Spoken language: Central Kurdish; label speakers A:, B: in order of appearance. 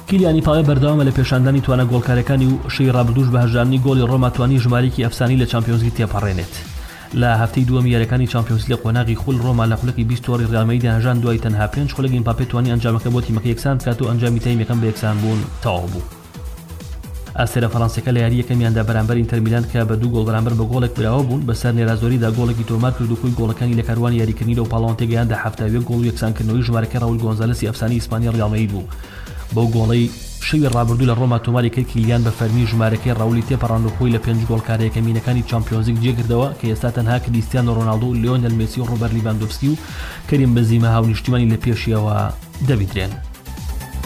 A: کیلیان ئیمباپێ بەردەوامە لە پێشاندانی توانە گۆڵکارەکانی و شەوی ڕابردووش بە هەژارنی گۆڵی ڕۆما توانی ژمارەیەکی ئەفسانەی لە چامپیۆنز لیگ تێپەڕێنێت. لە هەفتەی دووەمی یاریەکانی چامپیۆنز لیگ قۆناغی خول ڕۆما لە خولەکی 20 تۆڕی ڕیال مەدرید هەژان دوای تەنها 5 خولەک ئیمباپێ توانی ئەنجامەکە بۆ تیمەکە یەکسان بکات و ئەنجامی تایمیەکەم بە یەکسان بوون تەواو بوو. ئەستێرە فەڕەنسیەکە لە یاری یەکەمیاندا بەرامبەر ئینتەر میلان کە بە 2 گۆڵ بەرامبەر بە گۆڵێک براوە بوون بەسەر نێرازۆریدا گۆڵێکی تۆمار کرد و خۆی گۆڵەکانی لە کاروانی یاریکردنی لەو پاڵەوان تێگەیاندا 71 گۆڵ و یەکسانکردنەوەی ژمارەکەی ڕاول گۆنزالێسی ئەفسانەی ئیسپانیا ڕیال مەدرید بوو. بەو گۆڵەی شەوی ڕابردوو لە ڕۆما تۆماری کرد کیلیان بە فەرمی ژمارەکەی ڕاولی تێپەڕاند و خۆی لە 5 گۆڵکارە یەکەمینەکانی چامپیۆنز لیگ جێگردەوە کە ئێستا تەنها کریستیانۆ ڕۆناڵدۆ و لیۆنێل مێسی و ڕۆبەرت لیڤاندۆفسکی و کەریم بەنزیما هاونیشتیمانی لە پێشیەوە دەبیدرێن.